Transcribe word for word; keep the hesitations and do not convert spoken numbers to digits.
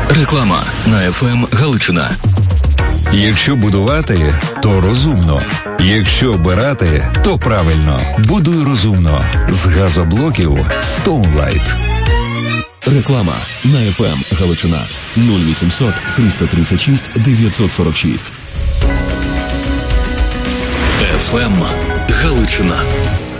Реклама на еф ем Галичина. Якщо будувати, то розумно. Якщо обирати, то правильно. Будуй розумно. З газоблоків Stoneline. Реклама на еф ем Галичина. нуль вісімсот триста тридцять шість дев'ятсот сорок шість. еф ем Галичина.